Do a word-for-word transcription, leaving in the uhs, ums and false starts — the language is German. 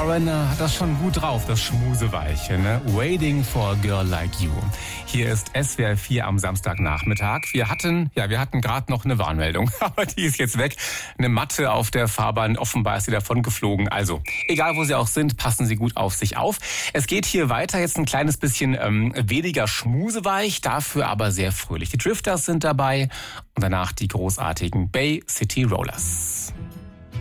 Foreigner hat das schon gut drauf, das Schmuseweiche, ne? Waiting for a Girl Like You. Hier ist S W R vier am Samstagnachmittag. Wir hatten, ja, wir hatten gerade noch eine Warnmeldung, aber die ist jetzt weg. Eine Matte auf der Fahrbahn, offenbar ist sie davon geflogen. Also, egal wo Sie auch sind, passen Sie gut auf sich auf. Es geht hier weiter, jetzt ein kleines bisschen ähm, weniger schmuseweich, dafür aber sehr fröhlich. Die Drifters sind dabei und danach die großartigen Bay City Rollers.